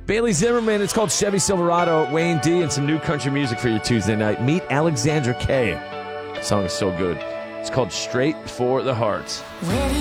Bailey Zimmerman, it's called Chevy Silverado, Wayne D, and some new country music for your Tuesday night. Meet Alexandra Kay. The song is so good. It's called Straight for the Heart.